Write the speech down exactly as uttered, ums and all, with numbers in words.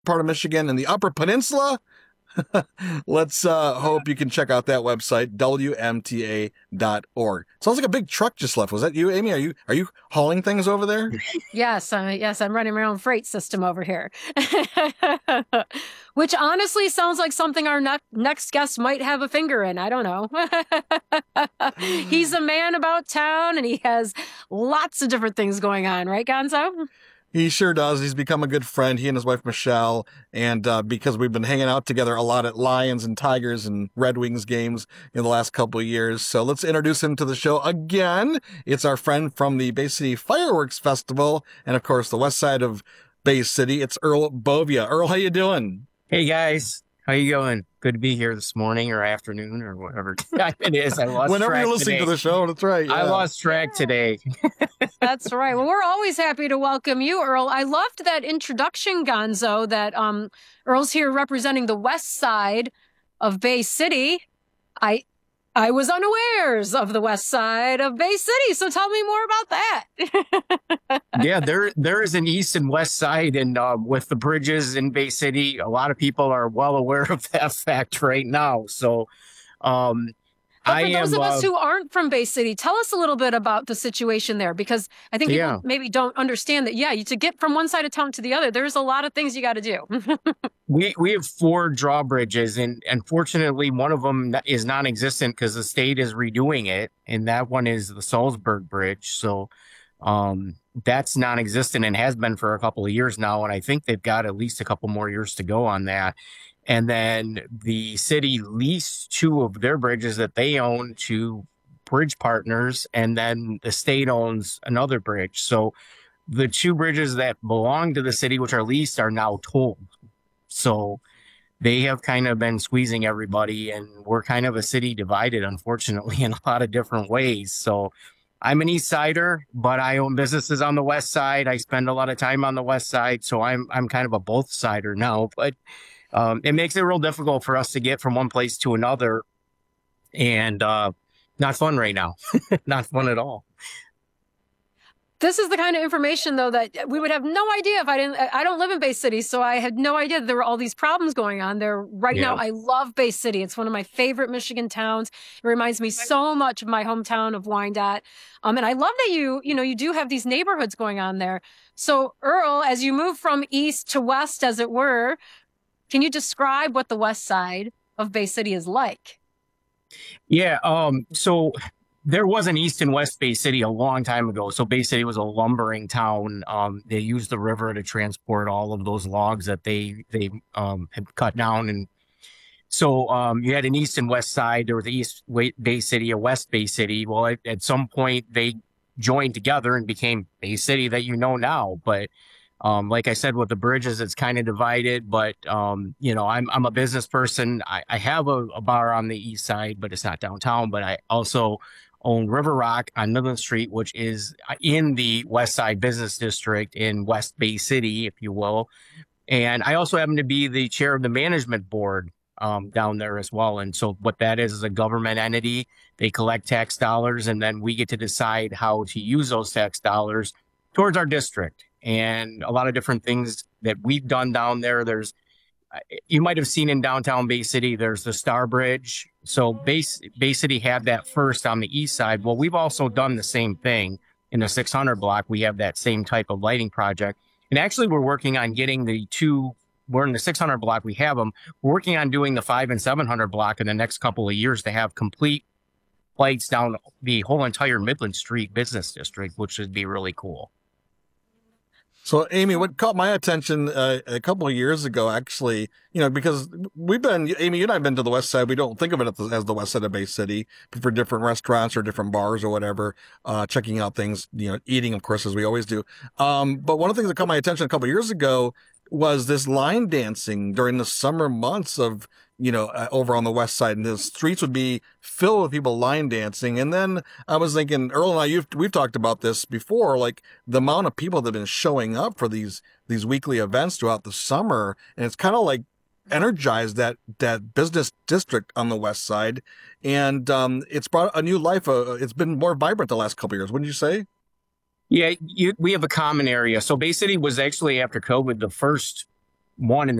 part of Michigan in the Upper Peninsula, let's uh, hope you can check out that website, W M T A dot org. Sounds like a big truck just left. Was that you, Amy? Are you are you hauling things over there? Yes, uh, yes, I'm running my own freight system over here. Which honestly sounds like something our ne- next guest might have a finger in. I don't know. He's a man about town and he has lots of different things going on, right, Gonzo? He sure does. He's become a good friend, he and his wife, Michelle. And uh, because we've been hanging out together a lot at Lions and Tigers and Red Wings games in the last couple of years. So let's introduce him to the show again. It's our friend from the Bay City Fireworks Festival and, of course, the west side of Bay City. It's Earl Bovia. Earl, how you doing? Hey, guys. How you going? Good to be here this morning or afternoon or whatever time it is. I lost Whenever track you're listening today. to the show, that's right. Yeah. I lost track today. That's right. Well, we're always happy to welcome you, Earl. I loved that introduction, Gonzo, that um, Earl's here representing the west side of Bay City. I I was unawares of the west side of Bay City, so tell me more about that. Yeah, there there is an east and west side, and uh, with the bridges in Bay City, a lot of people are well aware of that fact right now. So, um, But I for those am, of us uh, who aren't from Bay City, tell us a little bit about the situation there, because I think people Yeah. maybe don't understand that, yeah, you, to get from one side of town to the other, there's a lot of things you got to do. We we have four drawbridges, and unfortunately, one of them is non-existent because the state is redoing it, and that one is the Salzburg Bridge. So, um, that's non-existent and has been for a couple of years now, and I think they've got at least a couple more years to go on that. And then the city leased two of their bridges that they own to bridge partners, and then the state owns another bridge. So, the two bridges that belong to the city, which are leased, are now tolled. So they have kind of been squeezing everybody, and we're kind of a city divided, unfortunately, in a lot of different ways. So I'm an East Sider, but I own businesses on the West Side. I spend a lot of time on the West Side, so I'm I'm kind of a both sider now. But um, it makes it real difficult for us to get from one place to another, and uh, not fun right now. Not fun at all. This is the kind of information, though, that we would have no idea if I didn't. I don't live in Bay City, so I had no idea there were all these problems going on there right Yeah. now. I love Bay City. It's one of my favorite Michigan towns. It reminds me so much of my hometown of Wyandotte. Um, and I love that you, you know, you do have these neighborhoods going on there. So, Earl, as you move from east to west, as it were, can you describe what the west side of Bay City is like? Yeah. Um. So there was an East and West Bay City a long time ago. So Bay City was a lumbering town. Um. They used the river to transport all of those logs that they they um had cut down, and so um you had an East and West side. There was the East Wa- Bay City, a West Bay City. Well, at, at some point they joined together and became Bay City that you know now. But Um, like I said, with the bridges, it's kind of divided, but, um, you know, I'm, I'm a business person. I, I have a, a bar on the east side, but it's not downtown, but I also own River Rock on Midland Street, which is in the West Side Business District in West Bay City, if you will. And I also happen to be the chair of the management board um, down there as well. And so what that is is a government entity. They collect tax dollars, and then we get to decide how to use those tax dollars towards our district. And a lot of different things that we've done down there. There's, you might have seen in downtown Bay City, there's the Star Bridge. So Bay, Bay City had that first on the east side. Well, we've also done the same thing in the six hundred block. We have that same type of lighting project. And actually, we're working on getting the two, we're in the six hundred block, we have them. We're working on doing the five and seven hundred block in the next couple of years to have complete lights down the whole entire Midland Street business district, which would be really cool. So, Amy, what caught my attention uh, a couple of years ago, actually, you know, because we've been, Amy, you and I have been to the West Side. We don't think of it as the West Side of Bay City for different restaurants or different bars or whatever, uh, checking out things, you know, eating, of course, as we always do. Um, but one of the things that caught my attention a couple of years ago was this line dancing during the summer months of, you know, uh, over on the West Side, and the streets would be filled with people line dancing. And then I was thinking, Earl and I, you've, we've talked about this before, like the amount of people that have been showing up for these, these weekly events throughout the summer. And it's kind of like energized that, that business district on the West Side. And, um, it's brought a new life. Uh, it's been more vibrant the last couple of years, wouldn't you say? Yeah, you, we have a common area. So Bay City was actually, after COVID, the first one in